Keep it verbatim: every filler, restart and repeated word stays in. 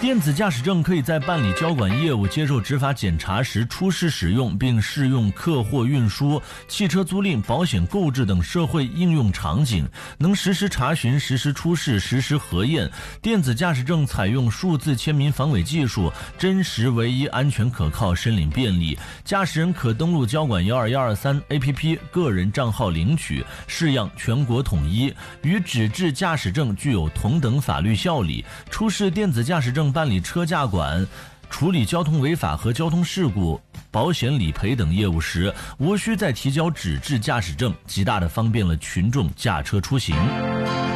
电子驾驶证可以在办理交管业务、接受执法检查时出示使用，并适用客货运输、汽车租赁、保险购置等社会应用场景，能实时查询、实时出示、实时核验。电子驾驶证采用数字签名防伪技术，真实唯一、安全可靠、申领便利。驾驶人可登录交管幺二幺二三 A P P 个人账号领取，式样全国统一，与纸质驾驶证具有同等法律效力。出示电子驾驶证办理车驾管、处理交通违法和交通事故、保险理赔等业务时，无需再提交纸质驾驶证，极大地方便了群众驾车出行。